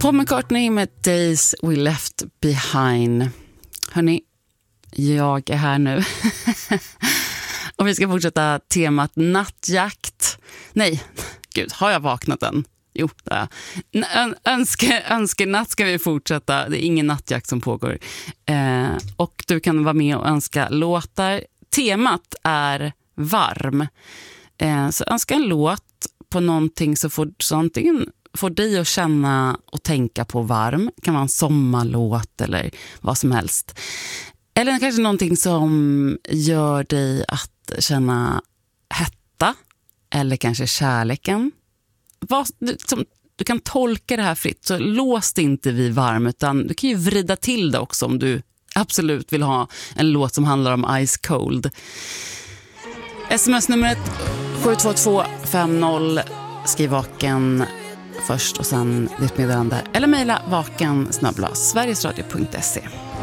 Paul McCartney med Days We Left Behind. Hörrni, jag är här nu. Och vi ska fortsätta temat nattjakt. Nej, gud, har jag vaknat än? Jo, där. Önskenatt ska vi fortsätta. Det är ingen nattjakt som pågår. Och du kan vara med och önska låtar. Temat är varm. Så önska en låt på någonting så får dig att känna och tänka på varm. Det kan vara en sommarlåt eller vad som helst. Eller kanske någonting som gör dig att känna hetta. Eller kanske kärleken. Du kan tolka det här fritt. Så lås det inte vid varm, utan du kan ju vrida till det också om du absolut vill ha en låt som handlar om Ice Cold. SMS-numret 72250. Skriv vaken först och sen ditt meddelande. Eller mejla vaken@sverigesradio.se.